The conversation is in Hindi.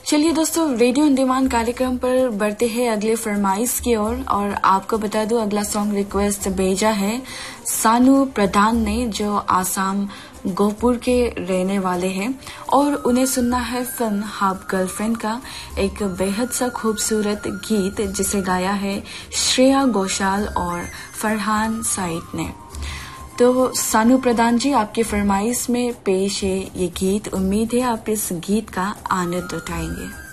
चलिए दोस्तों, रेडियो ऑन डिमांड कार्यक्रम पर बढ़ते हैं अगले फरमाइश की ओर। और आपको बता दूं, अगला सॉन्ग रिक्वेस्ट भेजा है सानू प्रधान ने, जो आसाम गोहपुर के रहने वाले हैं और उन्हें सुनना है फिल्म हाफ गर्लफ्रेंड का एक बेहद सा खूबसूरत गीत जिसे गाया है श्रेया घोषाल और फरहान साइद ने। तो सानू प्रधान जी, आपकी फरमाइश में पेश है ये गीत। उम्मीद है आप इस गीत का आनंद उठाएंगे।